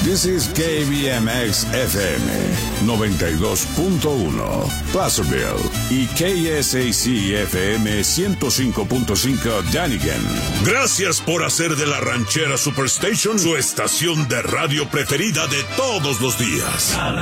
This is KBMX FM 92.1 Placerville y KSAC FM 105.5 Dunnigan. Gracias por hacer de la Ranchera Superstation su estación de radio preferida de todos los días.